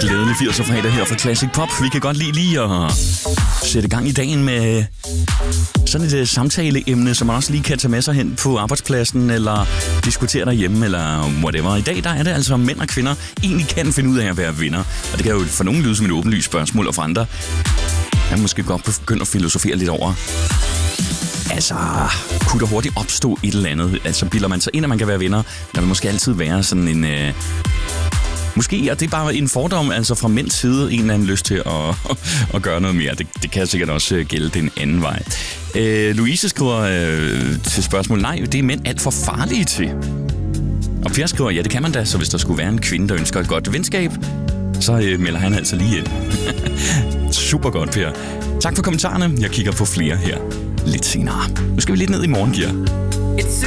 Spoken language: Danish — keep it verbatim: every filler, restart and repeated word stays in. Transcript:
Glædelig firserne fredag her fra Classic Pop. Vi kan godt lide lige at sætte gang i dagen med sådan et samtaleemne, som man også lige kan tage med sig hen på arbejdspladsen, eller diskutere derhjemme, eller whatever. I dag der er det altså, om mænd og kvinder egentlig kan finde ud af at være venner. Og det kan jo for nogen lyde som et åbenlyst spørgsmål, og for andre kan måske godt begynde at filosofere lidt over. Altså, kunne der hurtigt opstå et eller andet? Altså, bilder man sig ind, at man kan være venner? Der vil måske altid være sådan en... Øh, måske, og det er bare en fordom, altså fra mænds side, en eller anden lyst til at, at gøre noget mere. Det, det kan sikkert også gælde den anden vej. Øh, Louise skriver øh, til spørgsmål, nej, det er mænd alt for farlige til. Og Per skriver, ja, det kan man da, så hvis der skulle være en kvinde, der ønsker et godt venskab, så øh, melder han altså lige ind. Super godt, Per. Tak for kommentarerne. Jeg kigger på flere her lidt senere. Nu skal vi lidt ned i morgengear.